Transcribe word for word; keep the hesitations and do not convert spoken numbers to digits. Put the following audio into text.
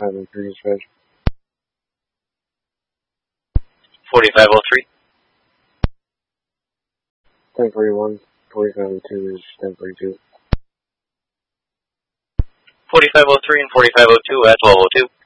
forty-five oh three dispatch. forty-five oh three. ten forty-one, forty-five oh two is ten forty-two. forty-five oh three and forty-five oh two at twelve oh two.